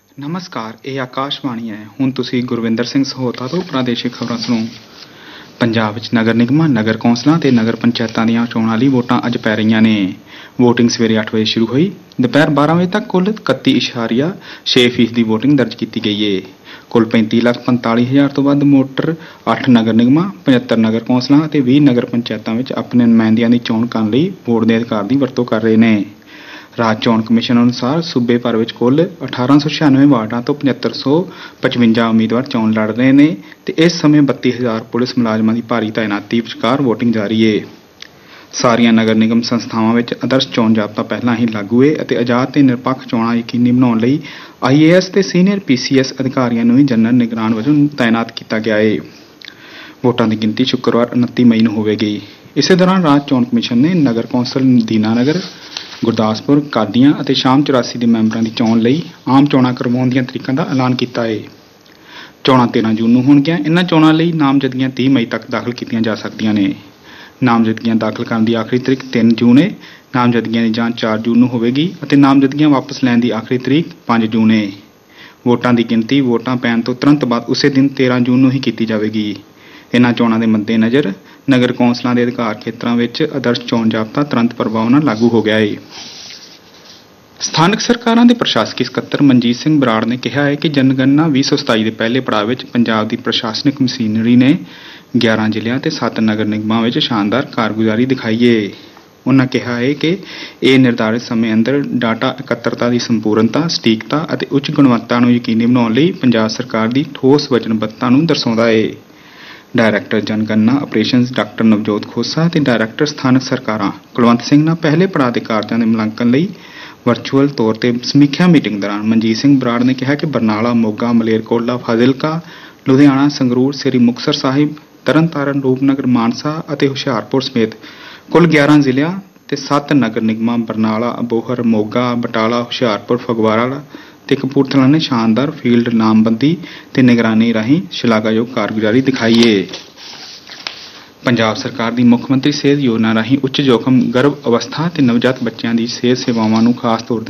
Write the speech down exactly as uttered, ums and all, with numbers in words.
ਨਮਸਕਾਰ, ਇਹ ਆਕਾਸ਼ਵਾਣੀ ਹੈ। ਹੁਣ ਤੁਸੀਂ ਗੁਰਵਿੰਦਰ ਸਿੰਘ ਸਹੋਤਾ ਤੋਂ ਪ੍ਰਾਦੇਸ਼ਿਕ ਖਬਰਾਂ ਸੁਣੋ। ਪੰਜਾਬ ਵਿੱਚ ਨਗਰ ਨਿਗਮਾਂ, ਨਗਰ ਕੌਂਸਲਾਂ ਤੇ ਨਗਰ ਪੰਚਾਇਤਾਂ ਦੀਆਂ ਚੋਣਾਂ ਲਈ ਵੋਟਾਂ ਅੱਜ ਪੈ ਰਹੀਆਂ ਨੇ। ਵੋਟਿੰਗ ਸਵੇਰੇ ਅੱਠ ਵਜੇ ਸ਼ੁਰੂ ਹੋਈ। ਦੁਪਹਿਰ ਬਾਰਾਂ ਵਜੇ ਤੱਕ ਕੁੱਲ ਇਕੱਤੀ ਇਸ਼ਾਰੀਆ ਛੇ ਫੀਸਦੀ ਵੋਟਿੰਗ ਦਰਜ ਕੀਤੀ ਗਈ ਏ। ਕੁੱਲ ਪੈਂਤੀ ਲੱਖ ਪੰਤਾਲੀ ਹਜ਼ਾਰ ਤੋਂ ਵੱਧ ਵੋਟਰ ਅੱਠ ਨਗਰ ਨਿਗਮਾਂ, ਪਝੱਤਰ ਨਗਰ ਕੌਂਸਲਾਂ ਅਤੇ ਵੀਹ ਨਗਰ ਪੰਚਾਇਤਾਂ ਵਿੱਚ ਆਪਣੇ ਨੁਮਾਇੰਦਿਆਂ ਦੀ ਚੋਣ ਕਰਨ ਲਈ ਵੋਟ ਦੇ ਅਧਿਕਾਰ ਦੀ ਵਰਤੋਂ ਕਰ ਰਹੇ ਨੇ। ਰਾਜ ਚੋਣ ਕਮਿਸ਼ਨ ਅਨੁਸਾਰ ਸੂਬੇ ਭਰ ਵਿੱਚ ਕੁੱਲ ਅਠਾਰਾਂ ਸੌ ਛਿਆਨਵੇਂ ਵਾਰਡਾਂ ਤੋਂ ਪਝੱਤਰ ਸੌ ਪਚਵੰਜਾ ਉਮੀਦਵਾਰ ਚੋਣ ਲੜ ਰਹੇ ਨੇ ਤੇ ਇਸ ਸਮੇਂ ਬੱਤੀ ਹਜ਼ਾਰ ਪੁਲਿਸ ਮੁਲਾਜ਼ਮਾਂ ਦੀ ਭਾਰੀ ਤਾਇਨਾਤੀ ਵਿਚਕਾਰ ਵੋਟਿੰਗ ਜਾਰੀ ਏ। ਸਾਰੀਆਂ ਨਗਰ ਨਿਗਮ ਸੰਸਥਾਵਾਂ ਵਿੱਚ ਆਦਰਸ਼ ਚੋਣ ਜ਼ਾਬਤਾ ਪਹਿਲਾਂ ਹੀ ਲਾਗੂ ਏ ਅਤੇ ਆਜ਼ਾਦ ਤੇ ਨਿਰਪੱਖ ਚੋਣਾਂ ਯਕੀਨੀ ਬਣਾਉਣ ਲਈ ਆਈ ਏ ਐਸ ਤੇ ਸੀਨੀਅਰ ਪੀ ਸੀ ਐਸ ਅਧਿਕਾਰੀਆਂ ਨੂੰ ਵੀ ਜਨਰਲ ਨਿਗਰਾਨ ਵਜੋਂ ਤਾਇਨਾਤ ਕੀਤਾ ਗਿਆ ਏ। ਵੋਟਾਂ ਦੀ ਗਿਣਤੀ ਸ਼ੁੱਕਰਵਾਰ ਉਨੱਤੀ ਮਈ ਨੂੰ ਹੋਵੇਗੀ। ਇਸੇ ਦੌਰਾਨ ਰਾਜ ਚੋਣ ਕਮਿਸ਼ਨ ਨੇ ਨਗਰ ਕੌਂਸਲ ਦੀਨਾਨਗਰ, ਗੁਰਦਾਸਪੁਰ, ਕਾਦੀਆਂ ਅਤੇ ਸ਼ਾਮ ਚੁਰਾਸੀ ਦੇ ਮੈਂਬਰਾਂ ਦੀ ਚੋਣ ਲਈ ਆਮ ਚੋਣਾਂ ਕਰਵਾਉਣ ਦੀਆਂ ਤਰੀਕਾਂ ਦਾ ਐਲਾਨ ਕੀਤਾ ਏ। ਚੋਣਾਂ ਤੇਰਾਂ ਜੂਨ ਨੂੰ ਹੋਣਗੀਆਂ। ਇਨ੍ਹਾਂ ਚੋਣਾਂ ਲਈ ਨਾਮਜ਼ਦਗੀਆਂ ਤੀਹ ਮਈ ਤੱਕ ਦਾਖਲ ਕੀਤੀਆਂ ਜਾ ਸਕਦੀਆਂ ਨੇ। ਨਾਮਜ਼ਦਗੀਆਂ ਦਾਖਲ ਕਰਨ ਦੀ ਆਖਰੀ ਤਰੀਕ ਤਿੰਨ ਜੂਨ ਏ। ਨਾਮਜ਼ਦਗੀਆਂ ਦੀ ਜਾਂਚ ਚਾਰ ਜੂਨ ਨੂੰ ਹੋਵੇਗੀ ਅਤੇ ਨਾਮਜ਼ਦਗੀਆਂ ਵਾਪਸ ਲੈਣ ਦੀ ਆਖਰੀ ਤਰੀਕ ਪੰਜ ਜੂਨ ਏ। ਵੋਟਾਂ ਦੀ ਗਿਣਤੀ ਵੋਟਾਂ ਪੈਣ ਤੋਂ ਤੁਰੰਤ ਬਾਅਦ ਉਸੇ ਦਿਨ ਤੇਰਾਂ ਜੂਨ ਨੂੰ ਹੀ ਕੀਤੀ ਜਾਵੇਗੀ। ਇਨ੍ਹਾਂ ਚੋਣਾਂ ਦੇ ਮੱਦੇਨਜ਼ਰ ਨਗਰ ਕੌਂਸਲਾਂ ਦੇ ਅਧਿਕਾਰ ਖੇਤਰਾਂ ਵਿੱਚ ਆਦਰਸ਼ ਚੋਣ ਜ਼ਾਬਤਾ ਤੁਰੰਤ ਪ੍ਰਭਾਵ ਨਾਲ ਲਾਗੂ ਹੋ ਗਿਆ ਏ। ਸਥਾਨਕ ਸਰਕਾਰਾਂ ਦੇ ਪ੍ਰਸ਼ਾਸਕੀ ਸਕੱਤਰ ਮਨਜੀਤ ਸਿੰਘ ਬਰਾੜ ਨੇ ਕਿਹਾ ਹੈ ਕਿ ਜਨਗਣਨਾ ਵੀਹ ਸੌ ਸਤਾਈ ਦੇ ਪਹਿਲੇ ਪੜਾਅ ਵਿੱਚ ਪੰਜਾਬ ਦੀ ਪ੍ਰਸ਼ਾਸਨਿਕ ਮਸ਼ੀਨਰੀ ਨੇ ਗਿਆਰਾਂ ਜ਼ਿਲ੍ਹਿਆਂ ਤੇ ਸੱਤ ਨਗਰ ਨਿਗਮਾਂ ਵਿੱਚ ਸ਼ਾਨਦਾਰ ਕਾਰਗੁਜ਼ਾਰੀ ਦਿਖਾਈ ਏ। ਉਨ੍ਹਾਂ ਕਿਹਾ ਹੈ ਕਿ ਇਹ ਨਿਰਧਾਰਿਤ ਸਮੇਂ ਅੰਦਰ ਡਾਟਾ ਇਕੱਤਰਤਾ ਦੀ ਸੰਪੂਰਨਤਾ, ਸਟੀਕਤਾ ਅਤੇ ਉੱਚ ਗੁਣਵੱਤਾ ਨੂੰ ਯਕੀਨੀ ਬਣਾਉਣ ਲਈ ਪੰਜਾਬ ਸਰਕਾਰ ਦੀ ਠੋਸ ਵਚਨਬੱਧਤਾ ਨੂੰ ਦਰਸਾਉਂਦਾ ਏ। Director ਜਨਗਣਨਾ operations doctor Navjot Khosa ਅਤੇ ਡਾਇਰੈਕਟਰ ਸਥਾਨਕ ਸਰਕਾਰਾਂ ਕੁਲਵੰਤ ਸਿੰਘ ਨਾਲ ਪਹਿਲੇ ਪੜਾਅ ਦੇ ਕਾਰਜਾਂ ਦੇ ਮੁਲਾਂਕਣ ਲਈ ਵਰਚੁਅਲ ਤੌਰ ਤੇ ਸਮੀਖਿਆ ਮੀਟਿੰਗ ਦੌਰਾਨ ਮਨਜੀਤ ਸਿੰਘ ਬਰਾੜ ਨੇ ਕਿਹਾ ਕਿ ਬਰਨਾਲਾ, ਮੋਗਾ, ਮਲੇਰਕੋਟਲਾ, ਫਾਜ਼ਿਲਕਾ, ਲੁਧਿਆਣਾ, ਸੰਗਰੂਰ, ਸ੍ਰੀ ਮੁਕਤਸਰ ਸਾਹਿਬ, ਤਰਨਤਾਰਨ, ਰੂਪਨਗਰ, ਮਾਨਸਾ ਅਤੇ ਹੁਸ਼ਿਆਰਪੁਰ ਸਮੇਤ ਕੁੱਲ ਗਿਆਰਾਂ ਜ਼ਿਲ੍ਹਿਆਂ ਤੇ ਸੱਤ ਨਗਰ ਨਿਗਮਾਂ ਬਰਨਾਲਾ, ਅਬੋਹਰ, ਮੋਗਾ, ਬਟਾਲਾ, ਹੁਸ਼ਿਆਰਪੁਰ, ਫਗਵਾੜਾ ਤੇ ਕਪੂਰਥਲਾ ਨੇ ਸ਼ਾਨਦਾਰ ਫੀਲਡ ਲਾਮਬੰਦੀ ਤੇ ਨਿਗਰਾਨੀ ਰਾਹੀਂ ਸ਼ਲਾਘਾਯੋਗ ਕਾਰਗੁਜ਼ਾਰੀ ਦਿਖਾਈ ਏ। ਪੰਜਾਬ ਸਰਕਾਰ ਦੀ ਮੁੱਖ ਮੰਤਰੀ ਸਿਹਤ ਯੋਜਨਾ ਰਾਹੀਂ ਉੱਚ ਜੋਖਮ ਗਰਭ ਅਵਸਥਾ ਤੇ ਨਵਜਾਤ ਬੱਚਿਆਂ ਦੀ ਸਿਹਤ ਸੇਵਾਵਾਂ ਨੂੰ ਖਾਸ ਤੌਰ ਤੇ